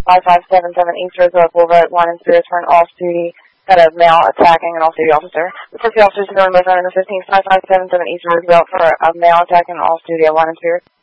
5577 East Roosevelt Boulevard, line and spirit for an off-duty, got a male attacking an off-duty officer. Report the officers to go on both on the 15th, 5577 East Roosevelt for a male attacking an off-duty, line and spirit.